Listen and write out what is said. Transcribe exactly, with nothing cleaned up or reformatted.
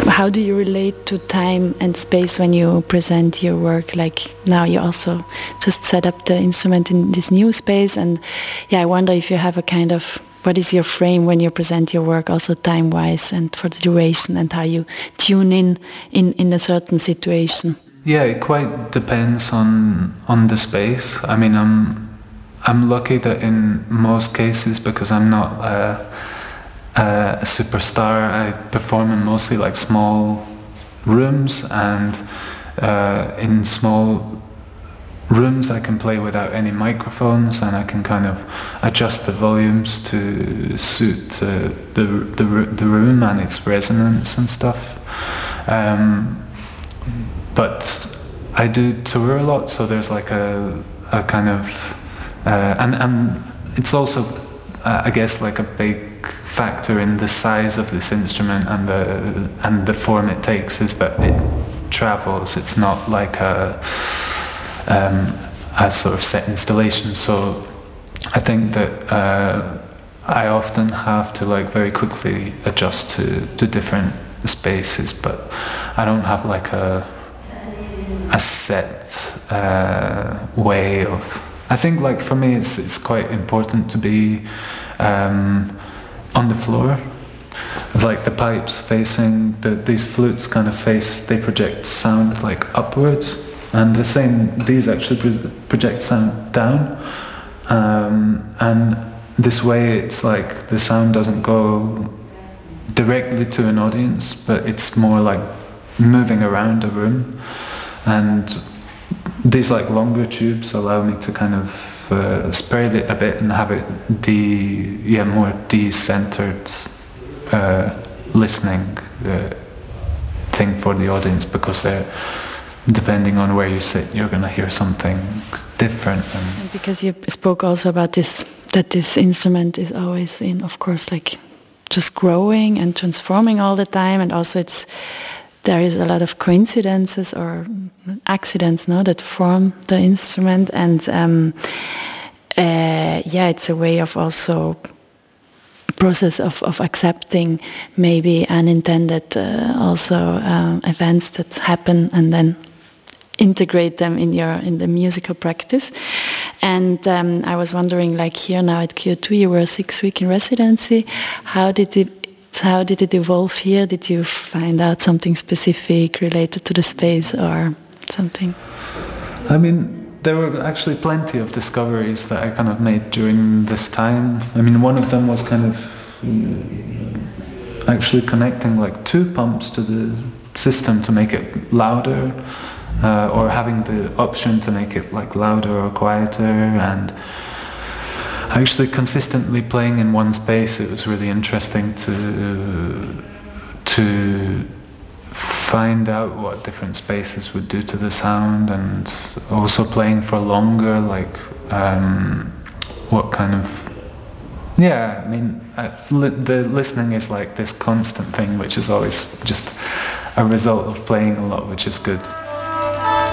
how do you relate to time and space when you present your work? Like now you also just set up the instrument in this new space, and yeah, I wonder if you have a kind of, what is your frame when you present your work, also time-wise and for the duration, and how you tune in in, in a certain situation? Yeah, it quite depends on on the space. I mean, I'm I'm lucky that in most cases, because I'm not uh, a superstar, I perform in mostly like small rooms, and uh, in small rooms I can play without any microphones, and I can kind of adjust the volumes to suit uh, the, the the room and its resonance and stuff. Um, but I do tour a lot, so there's like a a kind of uh, and and it's also uh, I guess like a big factor in the size of this instrument and the and the form it takes is that it travels. It's not like a um, a sort of set installation. So I think that uh, I often have to like very quickly adjust to to different spaces, but I don't have like a a set uh, way of. I think like for me it's it's quite important to be um, on the floor, like the pipes facing the, these flutes kind of face, they project sound like upwards, and the same, these actually pro- project sound down, um, and this way it's like the sound doesn't go directly to an audience, but it's more like moving around a room, and these like longer tubes allow me to kind of uh, spread it a bit and have it de yeah more de-centered uh, listening uh, thing for the audience, because they're, depending on where you sit, you're gonna hear something different. And, and because you spoke also about this, that this instrument is always in, of course, like just growing and transforming all the time, and also it's there is a lot of coincidences or accidents, no, that form the instrument, and um, uh, yeah, it's a way of also process of, of accepting maybe unintended uh, also um, events that happen, and then integrate them in your in the musical practice. And um, I was wondering, like here now at Q O two, you were six week in residency. How did it how did it evolve here? Did you find out something specific related to the space or something? I mean, there were actually plenty of discoveries that I kind of made during this time. I mean, one of them was kind of actually connecting like two pumps to the system to make it louder, uh, or having the option to make it like louder or quieter, and actually consistently playing in one space. It was really interesting to to find out what different spaces would do to the sound, and also playing for longer, like um, what kind of yeah I mean uh, li- the listening is like this constant thing, which is always just a result of playing a lot, which is good.